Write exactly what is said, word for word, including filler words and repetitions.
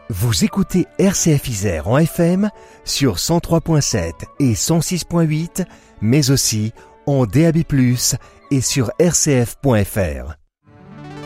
Vous écoutez R C F Isère en F M sur cent trois virgule sept et cent six virgule huit, mais aussi en D A B plus, et sur r c f point f r.